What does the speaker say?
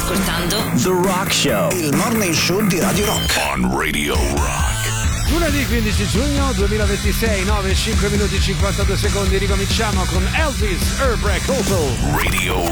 ascoltando The Rock Show, il morning show di Radio Rock. on Radio Rock. Lunedì 15 giugno 2026, 9, 5 minuti 52 secondi, ricominciamo con Elvis Airbreak Hotel. Radio